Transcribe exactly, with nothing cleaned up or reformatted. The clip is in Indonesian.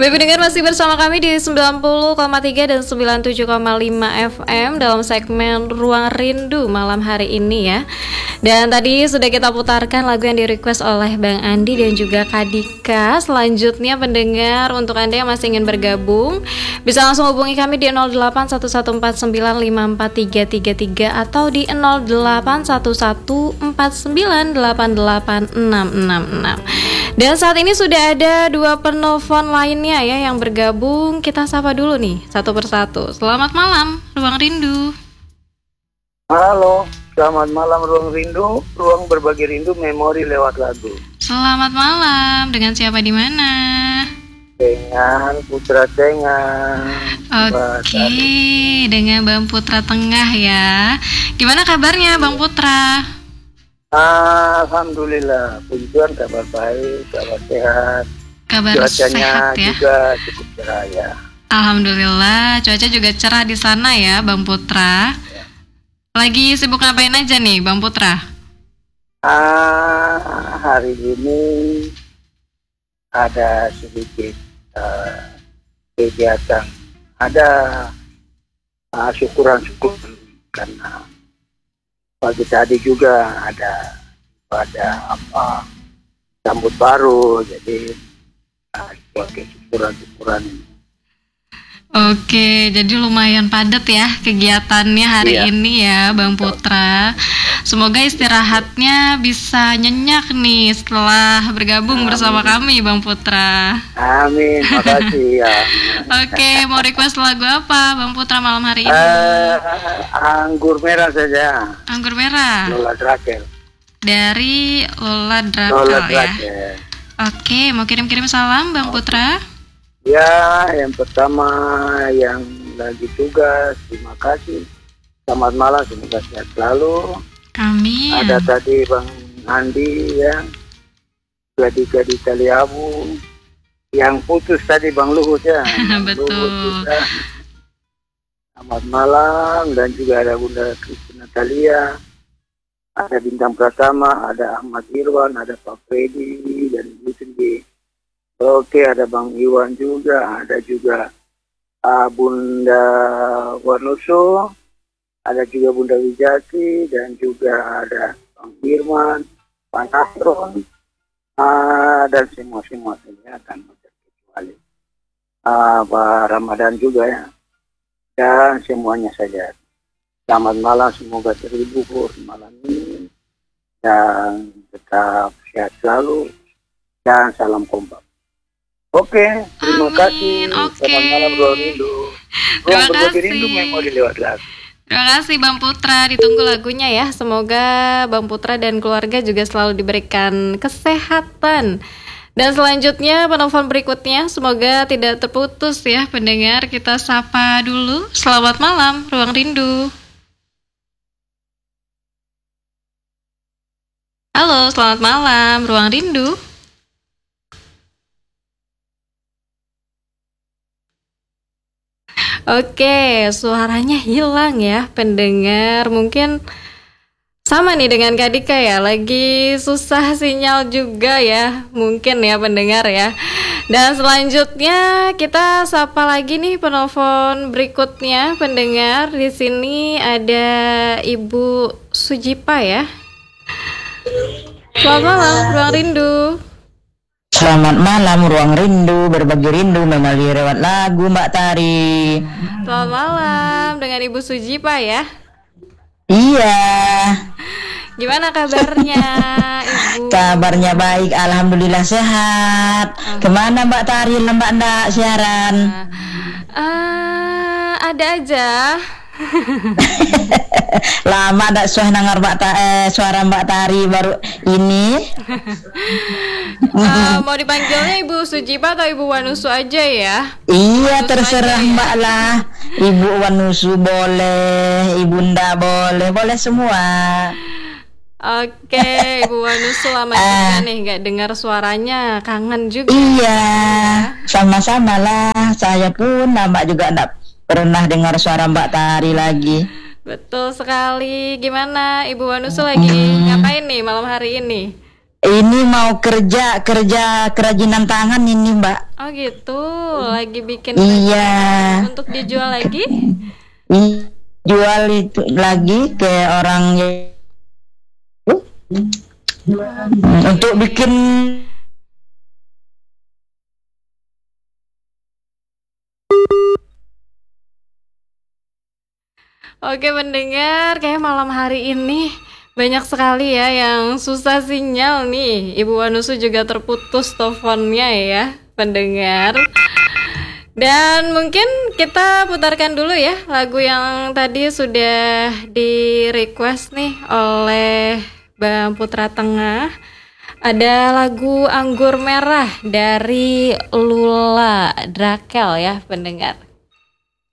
Bapak pendengar masih bersama kami di sembilan puluh koma tiga dan sembilan puluh tujuh koma lima F M dalam segmen Ruang Rindu malam hari ini ya. Dan tadi sudah kita putarkan lagu yang di-request oleh Bang Andi dan juga Kak Dika. Selanjutnya pendengar, untuk Anda yang masih ingin bergabung, bisa langsung hubungi kami di nol delapan satu satu empat sembilan lima empat tiga tiga tiga atau di nol delapan satu satu empat sembilan delapan delapan enam enam enam. Dan saat ini sudah ada dua penelpon lainnya ya yang bergabung. Kita sapa dulu nih satu persatu. Selamat malam Ruang Rindu. Halo, selamat malam Ruang Rindu. Ruang berbagi rindu, memori lewat lagu. Selamat malam. Dengan siapa di mana? Dengan Putra Tengah. Oke, dengan Bang Putra Tengah ya. Gimana kabarnya Bang Putra? Alhamdulillah, puji Tuhan, kabar baik, kabar sehat. Kabar Cuacanya sehat ya? juga cukup cerah ya. Alhamdulillah, cuaca juga cerah di sana ya Bang Putra. Ya. Lagi sibuk ngapain aja nih Bang Putra? Ah, hari ini ada sedikit uh, kegiatan. Ada uh, syukuran-syukuran karena pagi tadi juga ada pada apa sambut baru, jadi uh, sebagai syukuran-syukuran ini. Oke, jadi lumayan padat ya kegiatannya hari Iya. ini ya Bang Putra. Semoga istirahatnya bisa nyenyak nih setelah bergabung Amin. bersama kami Bang Putra. Amin, makasih ya. Oke, mau request lagu apa Bang Putra malam hari ini? Uh, anggur merah saja. Anggur Merah Lola Drakel. dari Lola Lola Drakel ya. Drakel. Oke, mau kirim-kirim salam Bang Putra? Ya, yang pertama yang lagi tugas, terima kasih. Selamat malam, semoga sehat selalu. Amin. Ada tadi Bang Andi ya, gadis-gadis tali abu. Yang putus tadi Bang Luhut ya. Bang Betul. Luhut juga. Selamat malam, dan juga ada Bunda Kristi Natalia, ada Bintang Pratama, ada Ahmad Irwan, ada Pak Freddy dan Ibu Cindy. Oke, ada Bang Iwan juga, ada juga uh, Bunda Wanuso, ada juga Bunda Wijati, dan juga ada Bang Firman, Pak Nasron, uh, dan semua-semua saja akan terkecuali. Uh, Pak Ramadan juga ya, dan semuanya saja. Selamat malam, semoga terhibur malam ini, dan tetap sehat selalu, dan salam kompak. Oke, terima Amin, kasih. oke. Selamat malam Ruang Rindu. Terima Ruang berbagi kasih. rindu, memori lewat lagu. Terima kasih Bang Putra, ditunggu lagunya ya. Semoga Bang Putra dan keluarga juga selalu diberikan kesehatan. Dan selanjutnya penelpon berikutnya, semoga tidak terputus ya pendengar. Kita sapa dulu. Selamat malam Ruang Rindu. Halo, selamat malam Ruang Rindu. Oke, suaranya hilang ya pendengar. Mungkin sama nih dengan Kak Dika ya, lagi susah sinyal juga ya, mungkin ya pendengar ya. Dan selanjutnya kita sapa lagi nih penelpon berikutnya pendengar. Di sini ada Ibu Sujipa ya. Selamat malam Ruang Rindu. Selamat malam Ruang Rindu, berbagi rindu memali lewat lagu Mbak Tari. Selamat malam dengan Ibu Sujipa ya. Iya. Gimana kabarnya Ibu? Kabarnya baik, alhamdulillah sehat. Kemana Mbak Tari, Mbak ndak siaran? Ah, ada aja. Lama ndak suah dengar Mbak Ta- eh, suara Mbak Tari baru ini. Ah, mau dipanggilnya Ibu Sujipa atau Ibu Wanusu aja ya? Iya, Wanusu terserah aja ya? Mbak lah. Ibu Wanusu boleh, Ibunda boleh, boleh semua. Oke, Ibu Wanusu lama juga nih nggak dengar suaranya, kangen juga. Iya, sama-sama lah. Saya pun Mbak juga ndak pernah dengar suara Mbak Tari lagi. Betul sekali. Gimana Ibu Wanusu lagi Hmm. ngapain nih malam hari ini? Ini mau kerja kerja kerajinan tangan ini Mbak. Oh gitu, lagi bikin Iya. untuk dijual lagi? I- Jual itu lagi ke orang yang untuk bikin. Oke pendengar, kayak malam hari ini banyak sekali ya yang susah sinyal nih. Ibu Wanusu juga terputus teleponnya ya pendengar. Dan mungkin kita putarkan dulu ya lagu yang tadi sudah di request nih oleh Bang Putra Tengah. Ada lagu Anggur Merah dari Lula Drakel ya pendengar.